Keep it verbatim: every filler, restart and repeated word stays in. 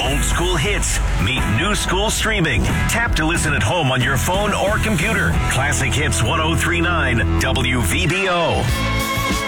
Old school hits meet new school streaming. Tap to listen at home on your phone or computer. Classic Hits ten thirty-nine W V B O.